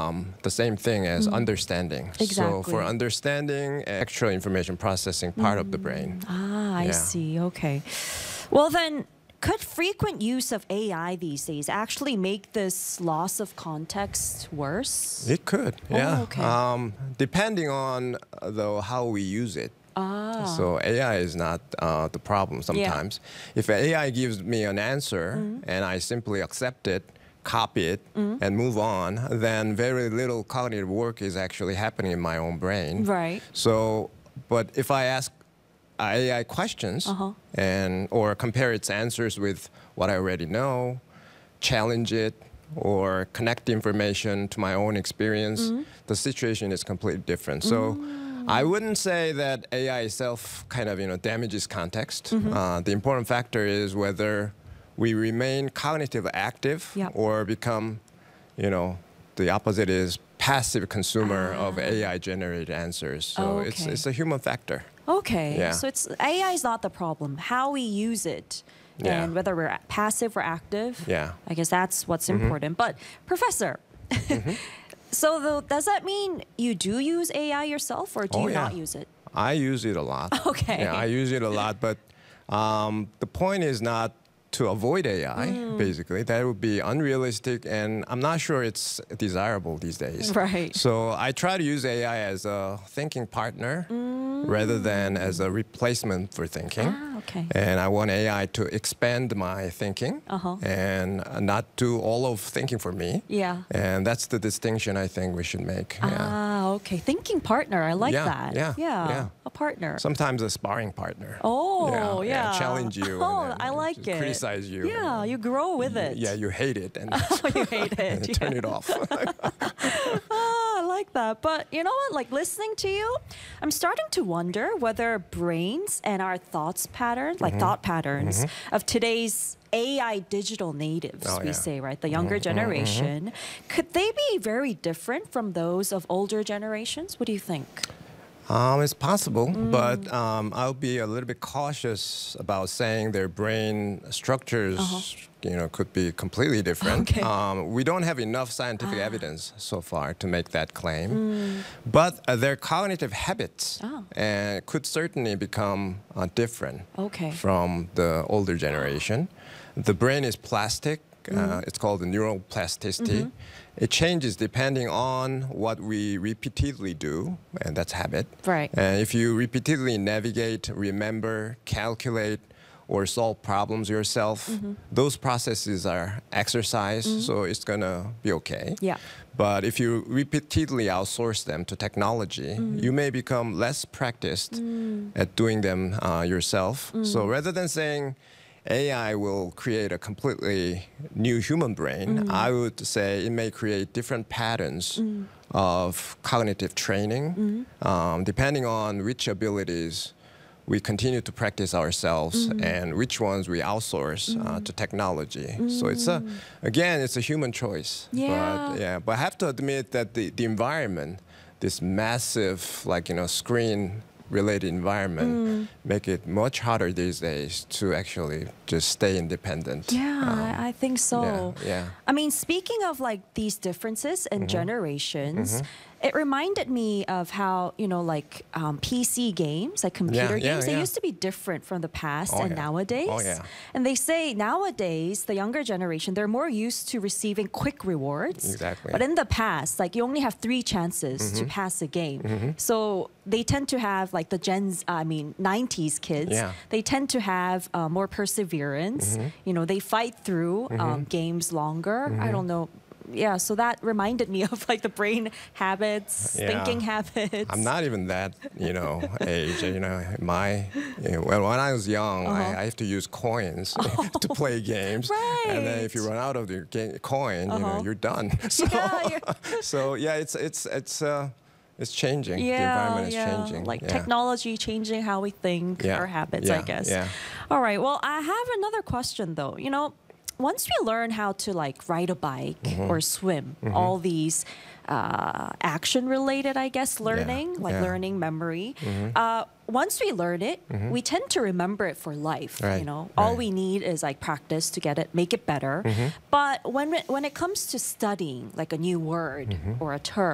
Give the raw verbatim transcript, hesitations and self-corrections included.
um, the same thing as mm. understanding. Exactly. So for understanding, actual information processing part mm. of the brain. Ah, I yeah. see. Okay. Well then, could frequent use of A I these days actually make this loss of context worse? It could, yeah. Oh, okay. Um, depending on, uh, though, how we use it. Ah. So A I is not uh, the problem sometimes. Yeah. If A I gives me an answer mm. and I simply accept it, copy it, mm. and move on, then very little cognitive work is actually happening in my own brain. Right. So, but if I ask A I questions uh-huh. and or compare its answers with what I already know, challenge it, or connect information to my own experience, mm-hmm. the situation is completely different. So mm. I wouldn't say that A I itself kind of you know damages context. Mm-hmm. Uh, the important factor is whether we remain cognitively active yep. or become, you know, the opposite is passive consumer ah. of A I-generated answers. So oh, okay. it's it's a human factor. Okay, yeah. so it's A I is not the problem. How we use it, yeah. and whether we're passive or active. Yeah. I guess that's what's mm-hmm. important. But Professor, mm-hmm. so though, does that mean you do use A I yourself, or do oh, you yeah. not use it? I use it a lot. Okay. Yeah, I use it a lot, but um, the point is not to avoid A I, mm. basically. That would be unrealistic, and I'm not sure it's desirable these days. Right. So I try to use A I as a thinking partner mm. rather than as a replacement for thinking. Ah, okay. And I want A I to expand my thinking uh-huh. and not do all of thinking for me. Yeah. And that's the distinction I think we should make. Ah, yeah. okay. Thinking partner. I like yeah, that. Yeah, yeah. Yeah. A partner. Sometimes a sparring partner. Oh, yeah. yeah. Challenge you. Oh, and I like it. Criticize you. Yeah, you grow with you, it. Yeah, you hate it. And oh, you hate it. and yeah. turn it off. Oh, I like that. But you know what? Like listening to you, I'm starting to wonder whether brains and our thoughts patterns, like mm-hmm. thought patterns mm-hmm. of today's A I digital natives, oh, we yeah. say, right? The younger mm-hmm. generation, could they be very different from those of older generations? What do you think? Um, it's possible, mm. but um, I'll be a little bit cautious about saying their brain structures, uh-huh. you know, could be completely different. Okay. Um, we don't have enough scientific ah. evidence so far to make that claim, mm. but uh, their cognitive habits oh. uh, could certainly become uh, different okay. from the older generation. The brain is plastic. Mm. Uh, it's called the neural plasticity. Mm-hmm. It changes depending on what we repeatedly do, and that's habit. Right. And if you repeatedly navigate, remember, calculate, or solve problems yourself, mm-hmm. those processes are exercise, mm-hmm. so it's gonna be okay. Yeah. But if you repeatedly outsource them to technology, mm. you may become less practiced mm. at doing them uh, yourself. Mm. So rather than saying, A I will create a completely new human brain, mm. I would say it may create different patterns mm. of cognitive training, mm. um, depending on which abilities we continue to practice ourselves mm. and which ones we outsource mm. uh, to technology. Mm. So it's a, again, it's a human choice. Yeah. But, yeah, but I have to admit that the, the environment, this massive, like, you know, screen related environment mm. make it much harder these days to actually just stay independent. Yeah, um, I think so. Yeah, yeah. I mean, speaking of like these differences in mm-hmm. generations, mm-hmm. it reminded me of how, you know, like um, P C games, like computer yeah, games, yeah, they yeah. used to be different from the past oh, and yeah. nowadays. Oh, yeah. And they say nowadays, the younger generation, they're more used to receiving quick rewards. Exactly. But in the past, like you only have three chances mm-hmm. to pass a game. Mm-hmm. So they tend to have like the Gens, I mean, nineties kids, yeah. they tend to have uh, more perseverance. Mm-hmm. You know, they fight through mm-hmm. um, games longer. Mm-hmm. I don't know. Yeah, so that reminded me of like the brain habits, yeah. thinking habits. I'm not even that, you know, age. You know, my you know, when, when I was young, uh-huh. I, I have to use coins oh. to play games. Right. And then if you run out of the ga- coin, uh-huh. you know, you're done. So yeah, so yeah, it's it's it's uh, it's changing. Yeah, the environment is yeah. changing. Like yeah. technology changing how we think, yeah. our habits, yeah. I guess. Yeah. All right. Well, I have another question though. You know, once we learn how to like ride a bike mm-hmm. or swim, mm-hmm. all these uh, action related, I guess, learning, Yeah. like Yeah. learning memory. Uh, once we learn it, we tend to remember it for life. You Right. know, all Right. we need is like practice to get it, make it better. But when it, when it comes to studying like a new word or a term,